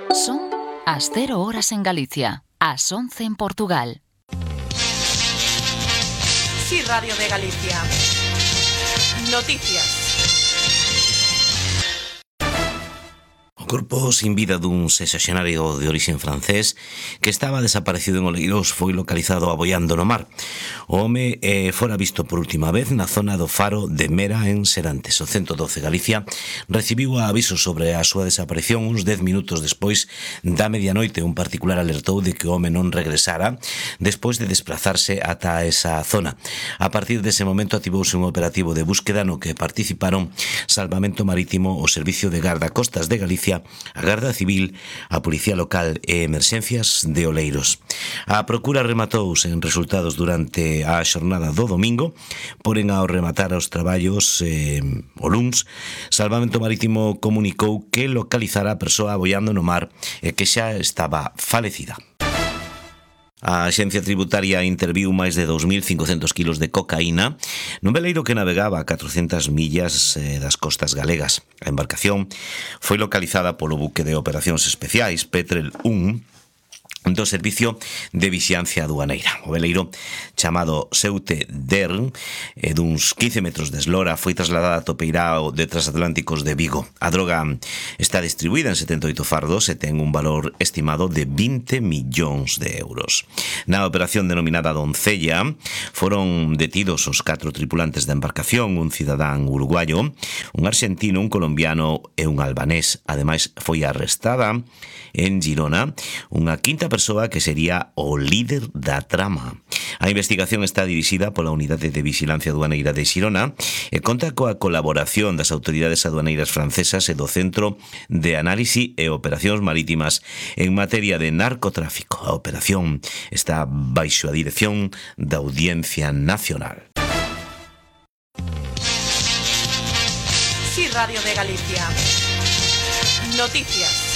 Son as 0 horas en Galicia, as 11 en Portugal. Sí, Radio de Galicia. Noticias. O corpo sin vida dun sexaxenario de orixe francés que estaba desaparecido en Oleiros foi localizado aboiando no mar. O home fora visto por última vez na zona do faro de Mera en Serantes. O 112 Galicia recibiu aviso sobre a súa desaparición uns 10 minutos despois da medianoite. Un particular alertou de que o home non regresara despois de desplazarse ata esa zona. A partir dese momento activouse un operativo de búsqueda no que participaron Salvamento Marítimo, o Servicio de Garda Costas de Galicia, a Garda Civil, a Policía Local e Emerxencias de Oleiros. A procura rematouse en resultados durante a xornada do domingo, porén ao rematar os traballos o luns, Salvamento Marítimo comunicou que localizara a persoa aboiando no mar e que xa estaba falecida. A Axencia Tributaria interviu máis de 2.500 kilos de cocaína nun veleiro que navegaba a 400 millas das costas galegas. A embarcación foi localizada polo buque de operacións especiais Petrel 1 do Servicio de Vixiancia Aduaneira. O veleiro, chamado Seute Dern, duns 15 metros de eslora, foi trasladada a Topeirao de Transatlánticos de Vigo. A droga está distribuída en 78 fardos e ten un valor estimado de 20 millóns de euros. Na operación denominada Doncella foron detidos os 4 tripulantes da embarcación, un cidadán uruguayo, un arxentino, un colombiano e un albanés. Ademais, foi arrestada en Girona unha quinta persoa que sería o líder da trama. A investigación está dirixida pola Unidade de Vixilancia Aduaneira de Xirona e conta coa colaboración das autoridades aduaneiras francesas e do Centro de Análise e Operacións Marítimas en materia de narcotráfico. A operación está baixo a dirección da Audiencia Nacional. Sí, Radio de Galicia. Noticias.